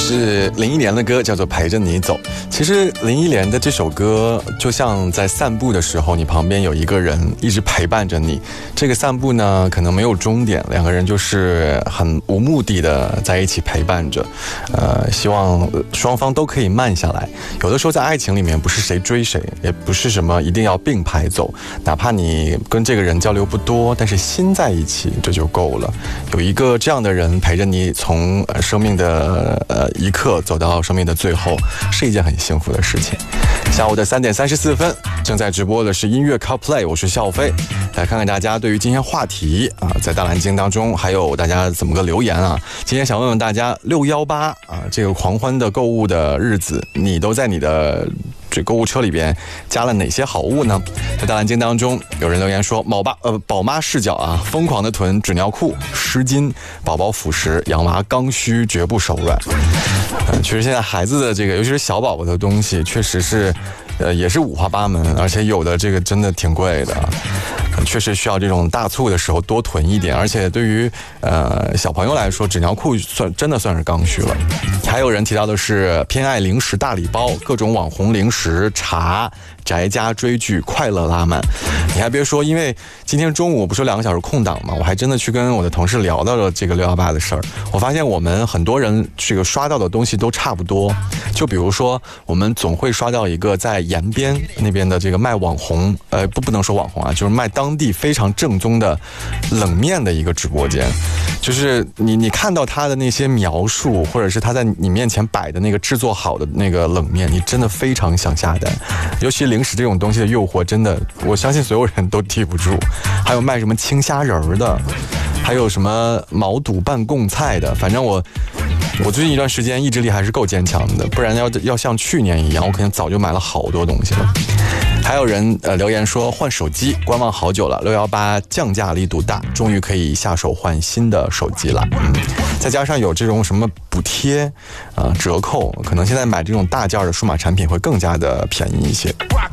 是林忆莲的歌，叫做《陪着你走》。其实林忆莲的这首歌就像在散步的时候，你旁边有一个人一直陪伴着你。这个散步呢，可能没有终点，两个人就是很无目的的在一起陪伴着。希望双方都可以慢下来。有的时候在爱情里面，不是谁追谁，也不是什么一定要并排走，哪怕你跟这个人交流不多，但是心在一起，这就够了。有一个这样的人陪着你从生命的一刻走到生命的最后，是一件很幸福的事情。下午的3点34分，正在直播的是音乐 CarPlay， 我是笑飞。来看看大家对于今天话题在大蓝鲸当中还有大家怎么个留言啊？今天想问问大家，618这个狂欢的购物的日子，你都在你的这购物车里边加了哪些好物呢？在大蓝鲸当中，有人留言说，宝妈视角疯狂的囤纸尿裤、湿巾、宝宝辅食、养娃刚需，绝不手软。确实现在孩子的这个，尤其是小宝宝的东西，确实是也是五花八门，而且有的这个真的挺贵的。确实需要这种大促的时候多囤一点，而且对于小朋友来说，纸尿裤真的算是刚需了。还有人提到的是偏爱零食大礼包，各种网红零食、茶、宅家追剧，快乐拉满。你还别说，因为今天中午我不是有2个小时空档嘛，我还真的去跟我的同事聊到了这个618的事儿。我发现我们很多人这个刷到的东西都差不多，就比如说我们总会刷到一个在延边那边的这个卖网红，不能说网红就是卖当地非常正宗的冷面的一个直播间。就是你看到他的那些描述，或者是他在你面前摆的那个制作好的那个冷面，你真的非常想下单。尤其零食这种东西的诱惑，真的我相信所有人都抵不住。还有卖什么青虾仁的，还有什么毛肚拌贡菜的，反正我最近一段时间意志力还是够坚强的，不然要像去年一样，我可能早就买了好多东西了。还有人留言说换手机，观望好久了，618降价力度大，终于可以下手换新的手机了。再加上有这种什么补贴折扣，可能现在买这种大件的数码产品会更加的便宜一些。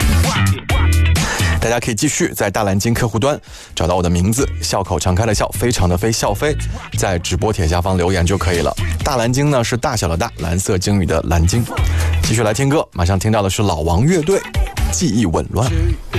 大家可以继续在大蓝鲸客户端找到我的名字，笑口常开的笑，非常的非，笑飞，在直播帖下方留言就可以了。大蓝鲸呢是大小的大，蓝色鲸鱼的蓝鲸。继续来听歌，马上听到的是老王乐队，记忆紊乱。